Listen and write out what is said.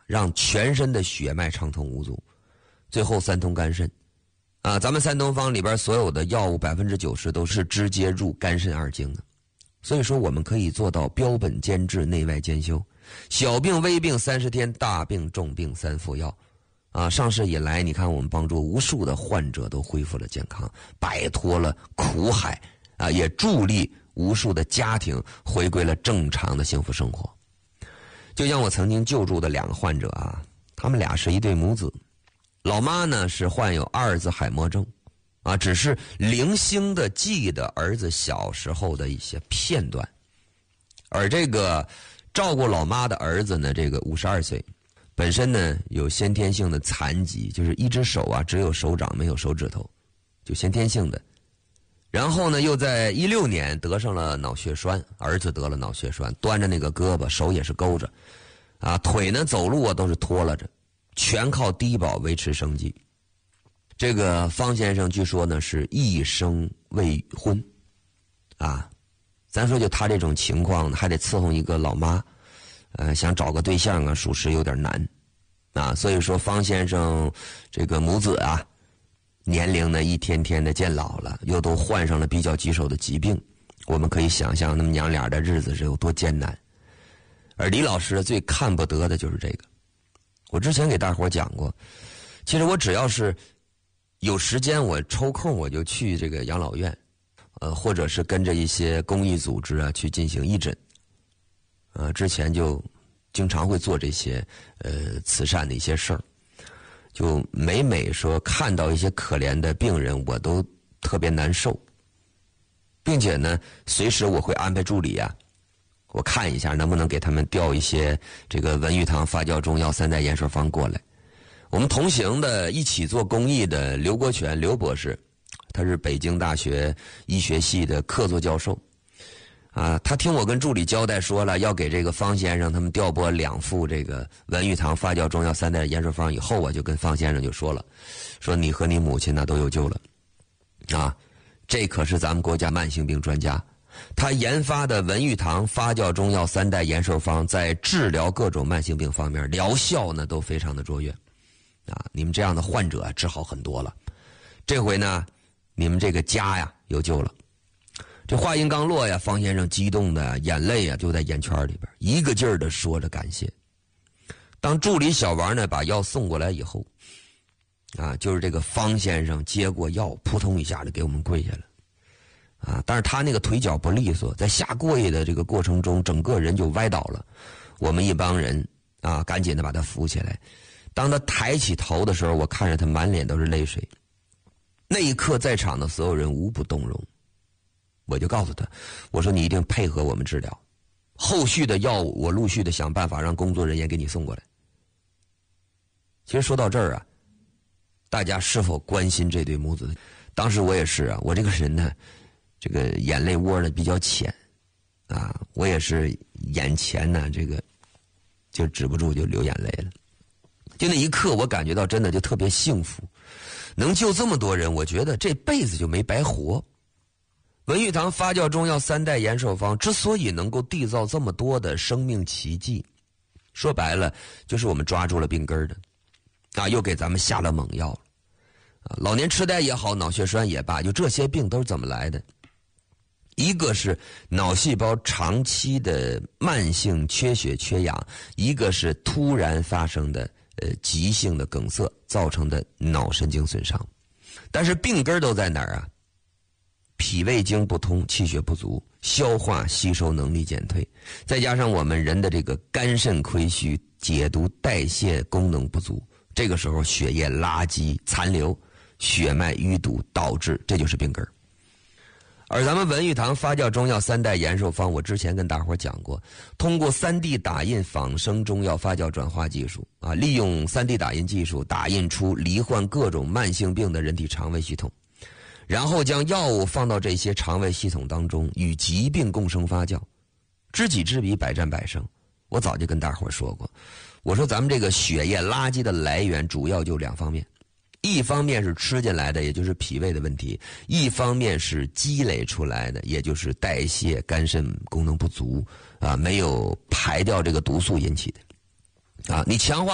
让全身的血脉畅通无阻，最后三通肝肾。咱们三东方里边所有的药物90%都是直接入肝肾二经的，所以说我们可以做到标本兼治，内外兼修。小病微病30天，大病重病3服药。上市以来，你看我们帮助无数的患者都恢复了健康，摆脱了苦海，也助力无数的家庭回归了正常的幸福生活。就像我曾经救助的2个患者他们俩是一对母子，老妈呢是患有阿尔兹海默症，只是零星的记得儿子小时候的一些片段，而这个照顾老妈的儿子呢，这个52岁，本身呢有先天性的残疾，就是一只手只有手掌没有手指头，就先天性的。然后呢又在16年得上了脑血栓，儿子得了脑血栓，端着那个胳膊，手也是勾着，腿呢走路都是拖拉着，全靠低保维持生计。这个方先生据说呢是一生未婚，咱说就他这种情况还得伺候一个老妈，想找个对象属实有点难，所以说方先生这个母子年龄呢一天天的渐老了，又都患上了比较棘手的疾病，我们可以想象那么娘俩的日子是有多艰难。而李老师最看不得的就是这个，我之前给大伙讲过，其实我只要是有时间，我抽空我就去这个养老院，或者是跟着一些公益组织去进行义诊，之前就经常会做这些慈善的一些事儿，就每说看到一些可怜的病人，我都特别难受，并且呢，随时我会安排助理我看一下能不能给他们调一些这个文玉堂发酵中药3代延寿方过来。我们同行的一起做公益的刘国全刘博士，他是北京大学医学系的客座教授，他听我跟助理交代说了，要给这个方先生他们调拨2副这个文玉堂发酵中药3代延寿方以后，我就跟方先生就说了，说你和你母亲都有救了，这可是咱们国家慢性病专家，他研发的文玉堂发酵中药3代延寿方在治疗各种慢性病方面疗效呢都非常的卓越，你们这样的患者治好很多了，这回呢你们这个家有救了。这话音刚落方先生激动的眼泪就在眼圈里边，一个劲儿的说着感谢。当助理小王呢把药送过来以后，就是这个方先生接过药，扑通一下就给我们跪下了，但是他那个腿脚不利索，在下跪的这个过程中，整个人就歪倒了。我们一帮人赶紧的把他扶起来。当他抬起头的时候，我看着他满脸都是泪水。那一刻，在场的所有人无不动容。我就告诉他，我说你一定配合我们治疗，后续的药物我陆续的想办法让工作人员给你送过来。其实说到这儿大家是否关心这对母子？当时我也是我这个人呢，这个眼泪窝呢比较浅我也是眼前呢这个就止不住就流眼泪了。就那一刻，我感觉到真的就特别幸福，能救这么多人，我觉得这辈子就没白活。文玉堂发酵中药3代延寿方之所以能够缔造这么多的生命奇迹，说白了就是我们抓住了病根的又给咱们下了猛药了老年痴呆也好，脑血栓也罢，就这些病都是怎么来的？一个是脑细胞长期的慢性缺血缺氧，一个是突然发生的急性的梗塞造成的脑神经损伤。但是病根都在哪儿脾胃经不通，气血不足，消化吸收能力减退，再加上我们人的这个肝肾亏虚，解毒代谢功能不足，这个时候血液垃圾残留，血脉淤堵导致，这就是病根。而咱们文玉堂发酵中药3代延寿方，我之前跟大伙讲过，通过3D 打印仿生中药发酵转化技术利用3D 打印技术打印出罹患各种慢性病的人体肠胃系统，然后将药物放到这些肠胃系统当中，与疾病共生发酵，知己知彼，百战百胜。我早就跟大伙说过，我说咱们这个血液垃圾的来源主要就2方面，一方面是吃进来的，也就是脾胃的问题，一方面是积累出来的，也就是代谢肝肾功能不足没有排掉这个毒素引起的你强化